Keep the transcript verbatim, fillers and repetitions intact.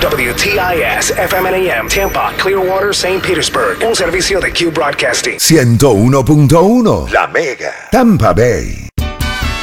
W T I S F M N A M Tampa, Clearwater, Saint Petersburg. Un servicio de Q Broadcasting. ciento uno punto uno La Mega, Tampa Bay.